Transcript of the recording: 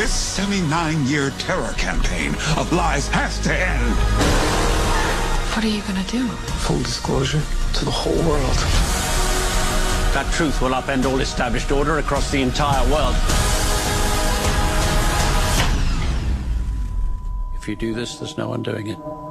This 79-year terror campaign of lies has to end. What are you gonna do? Full disclosure to the whole world. That truth will upend all established order across the entire world. If you do this, there's no undoing it.